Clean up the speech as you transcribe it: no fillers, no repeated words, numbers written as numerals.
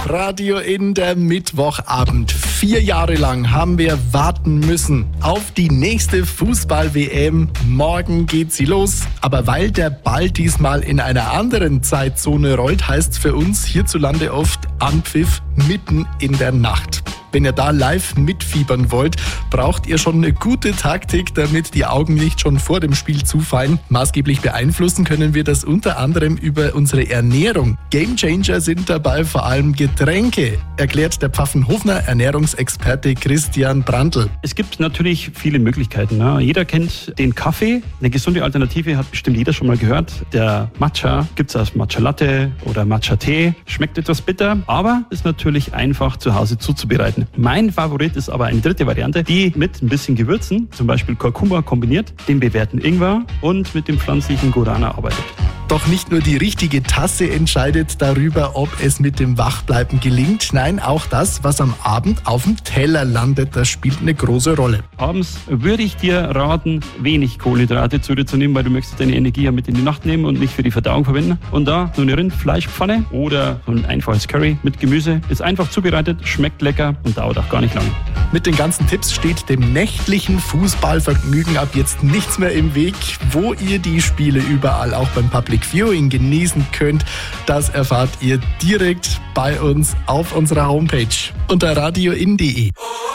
Radio in der Mittwochabend. 4 Jahre lang haben wir warten müssen auf die nächste Fußball-WM. Morgen geht sie los. Aber weil der Ball diesmal in einer anderen Zeitzone rollt, heißt es für uns hierzulande oft Anpfiff mitten in der Nacht. Wenn ihr da live mitfiebern wollt, braucht ihr schon eine gute Taktik, damit die Augen nicht schon vor dem Spiel zufallen. Maßgeblich beeinflussen können wir das unter anderem über unsere Ernährung. Gamechanger sind dabei vor allem Getränke, erklärt der Pfaffenhofener Ernährungsexperte Christian Brandl. Es gibt natürlich viele Möglichkeiten. Ne? Jeder kennt den Kaffee. Eine gesunde Alternative hat bestimmt jeder schon mal gehört. Der Matcha gibt es als Matcha Latte oder Matcha Tee. Schmeckt etwas bitter, aber ist natürlich einfach zu Hause zuzubereiten. Mein Favorit ist aber eine dritte Variante, die mit ein bisschen Gewürzen, zum Beispiel Kurkuma kombiniert, dem bewährten Ingwer und mit dem pflanzlichen Guarana arbeitet. Doch nicht nur die richtige Tasse entscheidet darüber, ob es mit dem Wachbleiben gelingt. Nein, auch das, was am Abend auf dem Teller landet, das spielt eine große Rolle. Abends würde ich dir raten, wenig Kohlenhydrate zu dir zu nehmen, weil du möchtest deine Energie ja mit in die Nacht nehmen und nicht für die Verdauung verwenden. Und da so eine Rindfleischpfanne oder so ein einfaches Curry mit Gemüse ist einfach zubereitet, schmeckt lecker und dauert auch gar nicht lange. Mit den ganzen Tipps steht dem nächtlichen Fußballvergnügen ab jetzt nichts mehr im Weg. Wo ihr die Spiele überall auch beim Public Viewing genießen könnt, das erfahrt ihr direkt bei uns auf unserer Homepage unter radioin.de.